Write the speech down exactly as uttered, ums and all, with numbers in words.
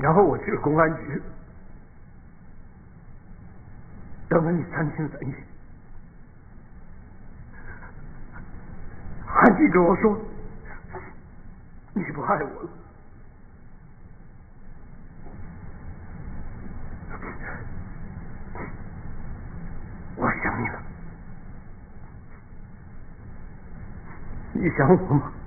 然后我去了公安局，等了你三天三夜。韩季跟我说，你不爱我了。我想你了，你想我吗？